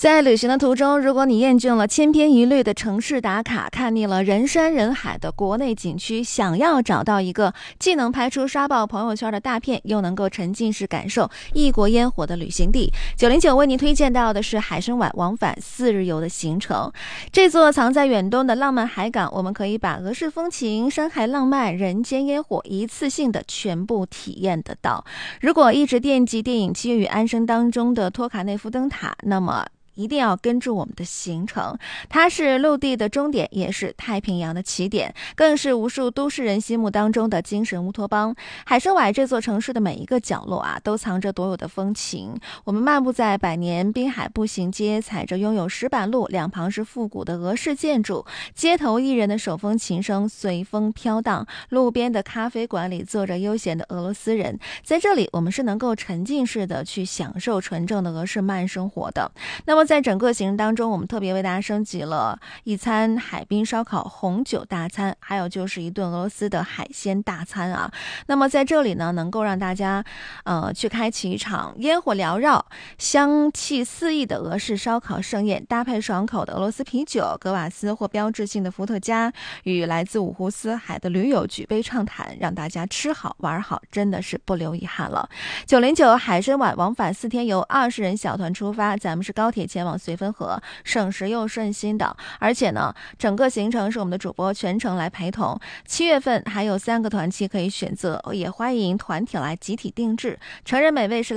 在旅行的途中，如果你厌倦了千篇一律的城市打卡，看腻了人山人海的国内景区，想要找到一个既能拍出刷爆朋友圈的大片，又能够沉浸式感受异国烟火的旅行地，909为您推荐到的是海参崴往返4日游的行程。这座藏在远东的浪漫海港，我们可以把俄式风情、山海浪漫、人间烟火一次性的全部体验得到。如果一直惦记电影《七月与安生》当中的托卡内夫灯塔，那么一定要跟住我们的行程，它是陆地的终点，也是太平洋的起点，更是无数都市人心目当中的精神乌托邦。海参崴这座城市的每一个角落都藏着独有的风情。我们漫步在百年滨海步行街，踩着拥有石板路，两旁是复古的俄式建筑，街头艺人的手风琴声随风飘荡，路边的咖啡馆里坐着悠闲的俄罗斯人。在这里，我们是能够沉浸式的去享受纯正的俄式慢生活的。那么在整个行程当中，我们特别为大家升级了一餐海滨烧烤红酒大餐，还有就是一顿俄罗斯的海鲜大餐啊。那么在这里呢，能够让大家去开启一场烟火缭绕、香气四溢的俄式烧烤盛宴，搭配爽口的俄罗斯啤酒、格瓦斯或标志性的伏特加，与来自五湖四海的驴友举杯畅谈，让大家吃好玩好，真的是不留遗憾了。909海参崴往返4天游，20人小团出发，咱们是高铁前往绥芬河，省时又顺心的。而且呢，整个行程是我们的主播全程来陪同。7月份还有3个团期可以选择，也欢迎团体来集体定制。成人每位是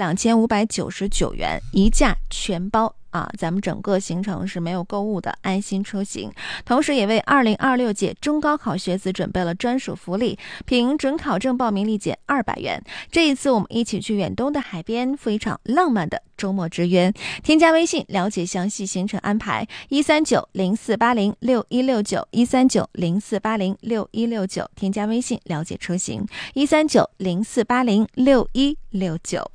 2599元，一价全包。咱们整个行程是没有购物的，安心出行。同时也为2026届中高考学子准备了专属福利，凭准考证报名立减200元。这一次我们一起去远东的海边，赴一场浪漫的周末之约。添加微信了解详细行程安排，13904806169 13904806169，添加微信了解出行13904806169。